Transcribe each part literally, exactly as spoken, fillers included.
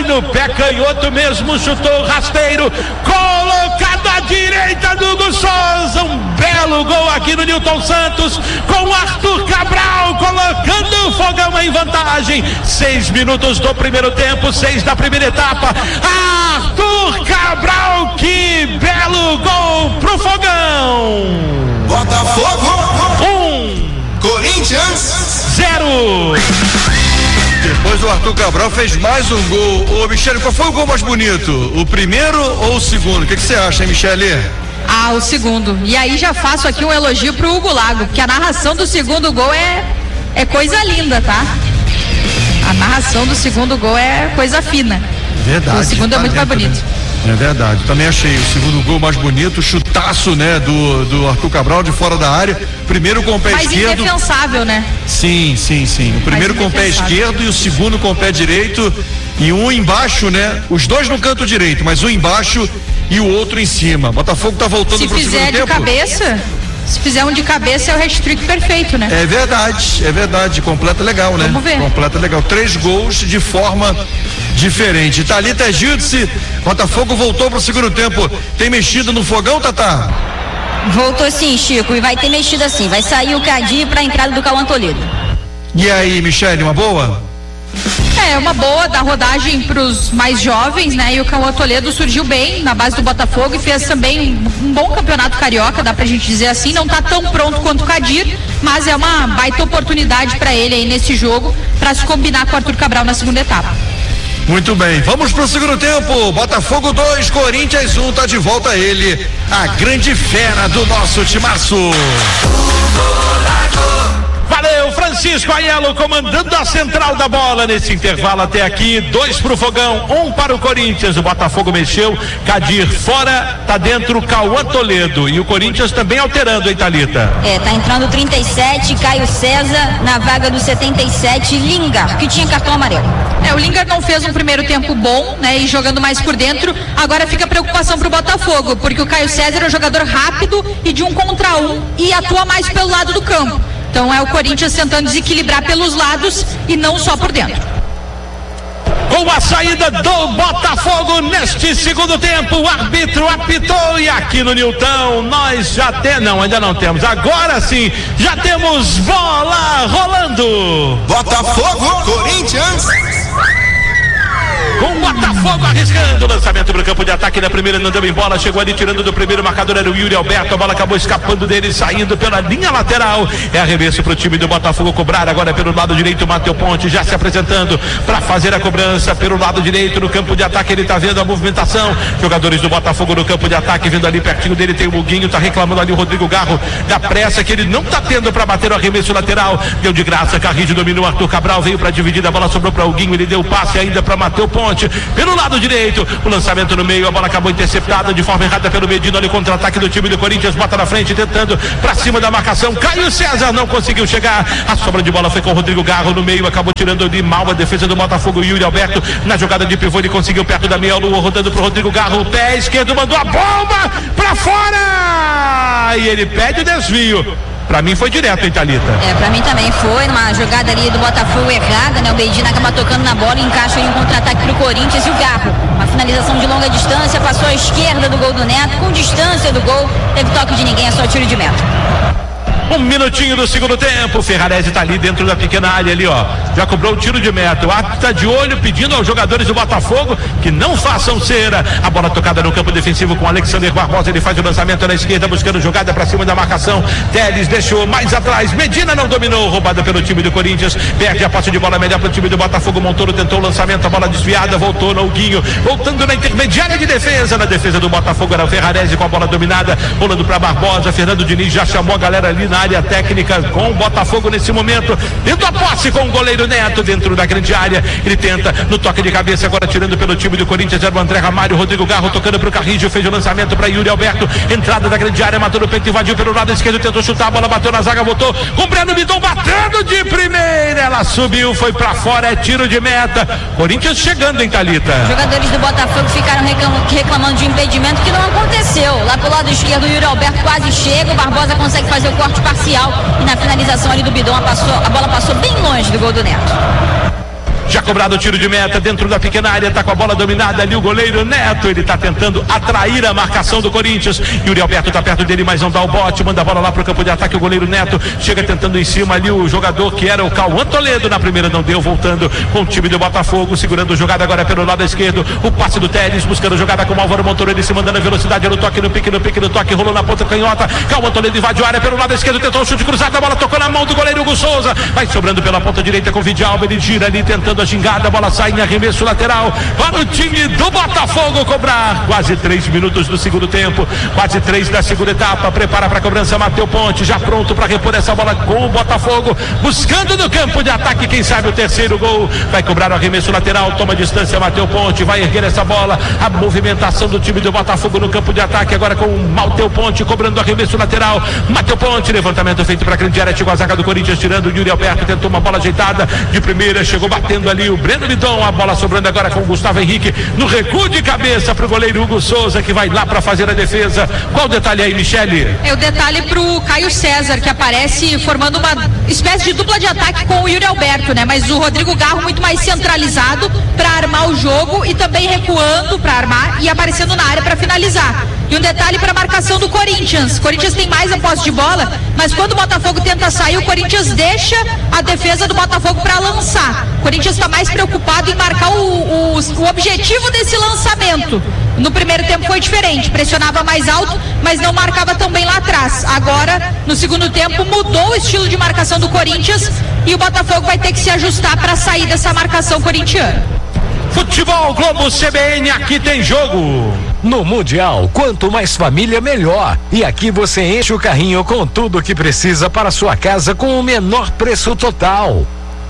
no pé canhoto mesmo, chutou rasteiro, colocado à direita do Hugo Souza, um belo gol aqui no Nilton Santos, com Arthur Cabral colocando o Fogão em vantagem. Seis minutos do primeiro tempo, seis da primeira etapa. Arthur Cabral, que belo gol pro Fogão. Botafogo um, Corinthians zero. Depois o Arthur Cabral fez mais um gol. Ô Michele, qual foi o gol mais bonito? O primeiro ou o segundo? O que, que você acha, hein, Michele? Ah, o segundo. E aí já faço aqui um elogio pro Hugo Lago, porque a narração do segundo gol é, é coisa linda, tá? A narração do segundo gol é coisa fina. Verdade. O segundo é muito mais bonito. Né? É verdade. Também achei o segundo gol mais bonito, chutaço, né, do, do Arthur Cabral de fora da área. Primeiro com o pé mais esquerdo. Mais indefensável, né? Sim, sim, sim. O primeiro com o pé esquerdo e o segundo com o pé direito. E um embaixo, né? Os dois no canto direito, mas um embaixo e o outro em cima. Botafogo tá voltando pro segundo tempo. Se fizer de cabeça, se fizer um de cabeça é o hat-trick perfeito, né? É verdade, é verdade. Completa legal, né? Vamos ver. Completa legal. Três gols de forma diferente. Thalita Giltse, Botafogo voltou pro segundo tempo. Tem mexido no Fogão, Tatá? Voltou sim, Chico, e vai ter mexido assim. Vai sair o Cadinho pra entrada do Cauã Toledo. E aí, Michele, uma boa? É, uma boa da rodagem para os mais jovens, né? E o Cauã Toledo surgiu bem na base do Botafogo e fez também um, um bom campeonato carioca, dá pra gente dizer assim. Não tá tão pronto quanto o Kadir, mas é uma baita oportunidade para ele aí nesse jogo, para se combinar com o Arthur Cabral na segunda etapa. Muito bem, vamos pro segundo tempo. Botafogo dois, Corinthians um, tá de volta ele, a grande fera do nosso timaço. Valeu, Francisco Aiello comandando a central da bola nesse intervalo até aqui. Dois pro Fogão, um para o Corinthians. O Botafogo mexeu, Kadir fora, tá dentro Cauã Toledo. E o Corinthians também alterando, hein, Thalita? É, tá entrando trinta e sete, Caio César na vaga do setenta e sete, Lingard, que tinha cartão amarelo. É, o Lingard não fez um primeiro tempo bom, né, e jogando mais por dentro. Agora fica a preocupação pro Botafogo, porque o Caio César é um jogador rápido e de um contra um e atua mais pelo lado do campo. Então é o Corinthians tentando desequilibrar pelos lados e não só por dentro. Com a saída do Botafogo neste segundo tempo, o árbitro apitou e aqui no Nilton nós já temos, não, ainda não temos, agora sim, já temos bola rolando. Botafogo, Corinthians. Com o Botafogo arriscando o lançamento para o campo de ataque na primeira, não deu em bola, chegou ali tirando do primeiro marcador, era o Yuri Alberto, a bola acabou escapando dele, saindo pela linha lateral, é arremesso para o time do Botafogo cobrar, agora pelo lado direito, Matheus Ponte já se apresentando para fazer a cobrança pelo lado direito, no campo de ataque, ele está vendo a movimentação, jogadores do Botafogo no campo de ataque, vindo ali pertinho dele, tem o Muguinho, está reclamando ali o Rodrigo Garro, da pressa que ele não está tendo para bater o arremesso lateral, deu de graça, Carrilho dominou, Arthur Cabral veio para dividir, a bola sobrou para o Guinho, ele deu o passe ainda para Matheus Ponte, pelo lado direito, o lançamento no meio, a bola acabou interceptada de forma errada pelo Medina, olha o contra-ataque do time do Corinthians, bota na frente, tentando pra cima da marcação, Caio César não conseguiu chegar, a sobra de bola foi com o Rodrigo Garro no meio, acabou tirando de mal a defesa do Botafogo, Yuri Alberto, na jogada de pivô, ele conseguiu perto da meia lua, rodando pro Rodrigo Garro, o pé esquerdo mandou a bomba pra fora, e ele pede o desvio. Pra mim foi direto, hein, Thalita? É, pra mim também foi, numa jogada ali do Botafogo errada, né? O Medina acaba tocando na bola e encaixa em um contra-ataque pro Corinthians e o Garro. Uma finalização de longa distância, passou à esquerda do gol do Neto, com distância do gol, teve toque de ninguém, é só tiro de meta. Um minutinho do segundo tempo, Ferrarese tá ali dentro da pequena área ali, ó, já cobrou o tiro de meta, o árbitro tá de olho, pedindo aos jogadores do Botafogo que não façam cera, a bola tocada no campo defensivo com Alexander Barbosa, ele faz o lançamento na esquerda, buscando jogada pra cima da marcação, Teles deixou mais atrás, Medina não dominou, roubada pelo time do Corinthians, perde a posse de bola melhor pro time do Botafogo, Montoro tentou o lançamento, a bola desviada, voltou no Guinho, voltando na intermediária de defesa, na defesa do Botafogo era o Ferrarese com a bola dominada, rolando pra Barbosa, Fernando Diniz já chamou a galera ali na área técnica com o Botafogo nesse momento, tendo a posse com o goleiro Neto dentro da grande área, ele tenta no toque de cabeça, agora tirando pelo time do Corinthians, era o André Ramalho, Rodrigo Garro tocando pro Carrillo, fez o lançamento para Yuri Alberto, entrada da grande área, matou no peito, invadiu pelo lado esquerdo, tentou chutar, a bola bateu na zaga, voltou com o Breno Bidon batendo de primeira, ela subiu, foi pra fora, é tiro de meta, Corinthians chegando, hein, Thalita? Os jogadores do Botafogo ficaram reclamando, reclamando de impedimento que não aconteceu, lá pro lado esquerdo o Yuri Alberto quase chega, o Barbosa consegue fazer o corte parcial e na finalização ali do Bidon a, passou, a bola passou bem longe do gol do Neto. Já cobrado o tiro de meta dentro da pequena área, tá com a bola dominada ali o goleiro Neto, ele tá tentando atrair a marcação do Corinthians. Yuri Alberto tá perto dele, mas não dá o bote, manda a bola lá pro campo de ataque, o goleiro Neto chega tentando em cima ali o jogador que era o Cauã Toledo, na primeira não deu, voltando com o time do Botafogo, segurando jogada agora pelo lado esquerdo, o passe do Teles, buscando jogada com o Álvaro Montoro, ele se mandando a velocidade, no toque, no pique, no pique, no toque, rolou na ponta canhota, Cauã Toledo invadiu a área pelo lado esquerdo, tentou um chute cruzado, a bola tocou na mão do goleiro Hugo Souza, vai sobrando pela ponta direita com o Vidalba, ele gira ali tentando a gingada, a bola sai em arremesso lateral para o time do Botafogo cobrar. Quase três minutos do segundo tempo, quase três da segunda etapa. Prepara para a cobrança Matheus Ponte, já pronto para repor essa bola com o Botafogo, buscando no campo de ataque, quem sabe o terceiro gol. Vai cobrar o arremesso lateral, toma distância Matheus Ponte, vai erguer essa bola. A movimentação do time do Botafogo no campo de ataque agora com o Matheus Ponte cobrando o arremesso lateral. Matheus Ponte, levantamento feito para a grande área, chegou a zaga do Corinthians, tirando o Yuri Alberto, tentou uma bola ajeitada de primeira, chegou batendo ali o Breno Bidon, a bola sobrando agora com o Gustavo Henrique no recuo de cabeça para o goleiro Hugo Souza, que vai lá para fazer a defesa. Qual o detalhe aí, Michele? É o detalhe pro Caio César, que aparece formando uma espécie de dupla de ataque com o Yuri Alberto, né? Mas o Rodrigo Garro muito mais centralizado para armar o jogo e também recuando para armar e aparecendo na área para finalizar. E um detalhe para a marcação do Corinthians. O Corinthians tem mais a posse de bola, mas quando o Botafogo tenta sair, o Corinthians deixa a defesa do Botafogo para lançar. O Corinthians está mais preocupado em marcar o, o, o objetivo desse lançamento. No primeiro tempo foi diferente, pressionava mais alto, mas não marcava tão bem lá atrás. Agora, no segundo tempo, mudou o estilo de marcação do Corinthians e o Botafogo vai ter que se ajustar para sair dessa marcação corintiana. Futebol Globo C B N, aqui tem jogo. No Mundial, quanto mais família, melhor. E aqui você enche o carrinho com tudo o que precisa para sua casa com o menor preço total.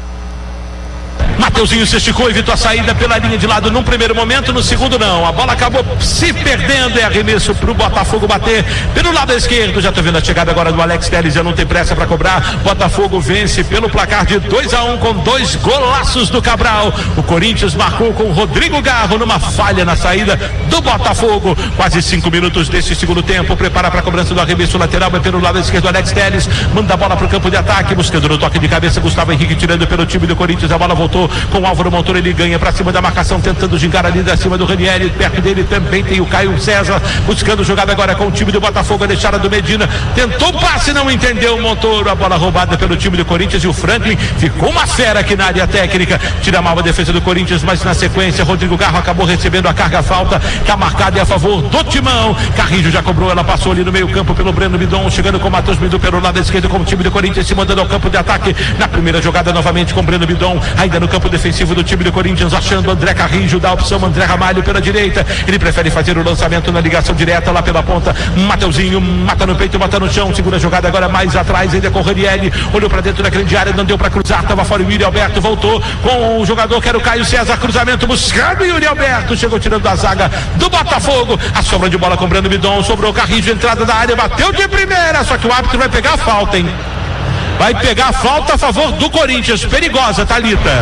Mateuzinho se esticou, evitou a saída pela linha de lado num primeiro momento, no segundo não, a bola acabou se perdendo, é arremesso pro Botafogo bater pelo lado esquerdo. Já tô vendo a chegada agora do Alex Telles, já não tem pressa para cobrar. Botafogo vence pelo placar de dois a um com dois golaços do Cabral. O Corinthians marcou com o Rodrigo Garro numa falha na saída do Botafogo. Quase cinco minutos desse segundo tempo, prepara para a cobrança do arremesso lateral, vai pelo lado esquerdo Alex Telles, manda a bola pro campo de ataque, buscando no toque de cabeça Gustavo Henrique, tirando pelo time do Corinthians, a bola voltou com o Álvaro Montoro, ele ganha pra cima da marcação, tentando gingar ali da cima do Ranieri, perto dele também tem o Caio César, buscando jogada agora com o time do Botafogo, a deixada do Medina, tentou o passe, não entendeu o Montoro, a bola roubada pelo time do Corinthians e o Franklin ficou uma fera aqui na área técnica, tira mal a defesa do Corinthians, mas na sequência Rodrigo Garro acabou recebendo a carga falta, que a marcada é a favor do Timão. Carrijo já cobrou, ela passou ali no meio campo pelo Breno Bidon, chegando com o Matheus Bidu pelo lado esquerdo com o time do Corinthians, se mandando ao campo de ataque, na primeira jogada novamente com o Breno Bidon, ainda no campo defensivo do time do Corinthians, achando André Carrijo, dá a opção André Ramalho pela direita, ele prefere fazer o lançamento na ligação direta lá pela ponta, Mateuzinho mata no peito, mata no chão, segura a jogada agora mais atrás, ainda com o Ranieri, olhou pra dentro da grande área, não deu pra cruzar, tava fora o Yuri Alberto, voltou com o jogador que era o Caio César, cruzamento buscando o Yuri Alberto, chegou tirando da zaga do Botafogo, a sobra de bola com o Breno Bidon, sobrou Carrijo, entrada da área, bateu de primeira, só que o árbitro vai pegar a falta, hein? Vai pegar a falta a favor do Corinthians, perigosa, Thalita.